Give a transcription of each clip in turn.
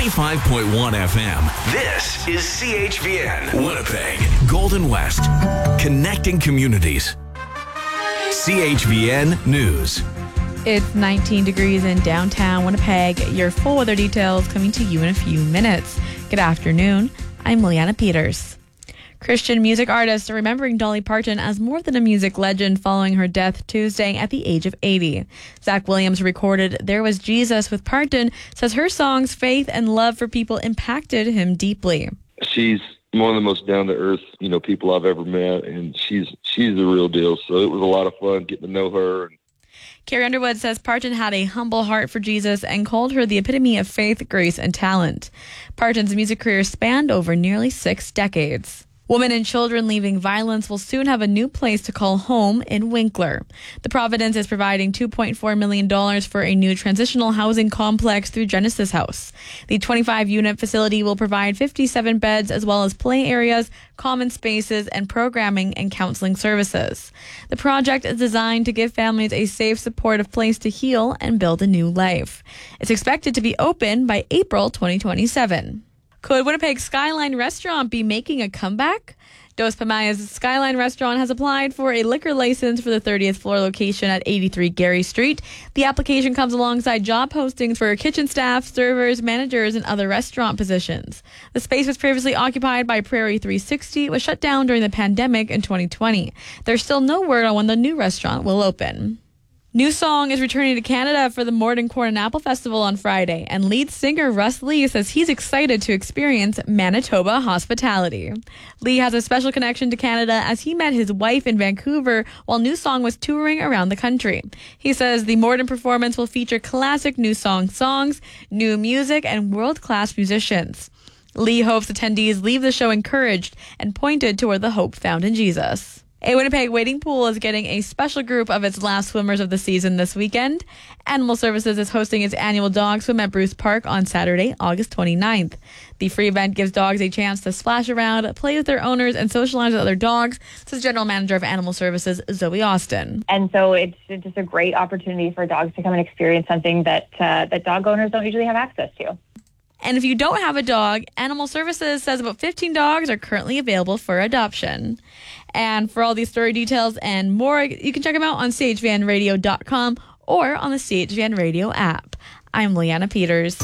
95.1 FM. This is CHVN, Winnipeg, Golden West, connecting communities. CHVN News. It's 19 degrees in downtown Winnipeg. Your full weather details coming to you in a few minutes. Good afternoon. I'm Liana Peters. Christian music artists are remembering Dolly Parton as more than a music legend following her death Tuesday at the age of 80. Zach Williams recorded There Was Jesus with Parton, says her songs, faith and love for people impacted him deeply. She's one of the most down-to-earth, people I've ever met, and she's the real deal. So it was a lot of fun getting to know her. Carrie Underwood says Parton had a humble heart for Jesus and called her the epitome of faith, grace, and talent. Parton's music career spanned over nearly 6 decades. Women and children leaving violence will soon have a new place to call home in Winkler. The Providence is providing $2.4 million for a new transitional housing complex through Genesis House. The 25-unit facility will provide 57 beds as well as play areas, common spaces, and programming and counseling services. The project is designed to give families a safe, supportive place to heal and build a new life. It's expected to be open by April 2027. Could Winnipeg Skyline Restaurant be making a comeback? Dos Pamaya's Skyline Restaurant has applied for a liquor license for the 30th floor location at 83 Gary Street. The application comes alongside job postings for kitchen staff, servers, managers, and other restaurant positions. The space was previously occupied by Prairie 360. It was shut down during the pandemic in 2020. There's still no word on when the new restaurant will open. New Song is returning to Canada for the Morden Corn and Apple Festival on Friday, and lead singer Russ Lee says he's excited to experience Manitoba hospitality. Lee has a special connection to Canada as he met his wife in Vancouver while New Song was touring around the country. He says the Morden performance will feature classic New Song songs, new music, and world-class musicians. Lee hopes attendees leave the show encouraged and pointed toward the hope found in Jesus. A Winnipeg wading pool is getting a special group of its last swimmers of the season this weekend. Animal Services is hosting its annual dog swim at Bruce Park on Saturday, August 29th. The free event gives dogs a chance to splash around, play with their owners, and socialize with other dogs, says General Manager of Animal Services, Zoe Austin. And so it's just a great opportunity for dogs to come and experience something that dog owners don't usually have access to. And if you don't have a dog, Animal Services says about 15 dogs are currently available for adoption. And for all these story details and more, you can check them out on chvnradio.com or on the CHVN Radio app. I'm Liana Peters.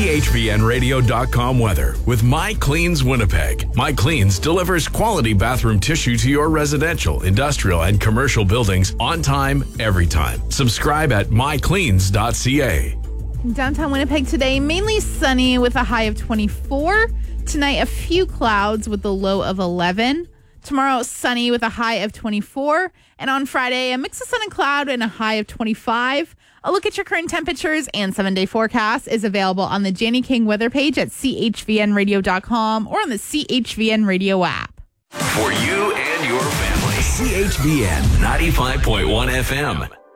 CHVNradio.com weather with My Cleans Winnipeg. My Cleans delivers quality bathroom tissue to your residential, industrial, and commercial buildings on time, every time. Subscribe at mycleans.ca. Downtown Winnipeg today, mainly sunny with a high of 24. Tonight, a few clouds with a low of 11. Tomorrow, sunny with a high of 24. And on Friday, a mix of sun and cloud and a high of 25. A look at your current temperatures and 7-day forecast is available on the Janie King weather page at chvnradio.com or on the CHVN Radio app. For you and your family, CHVN 95.1 FM.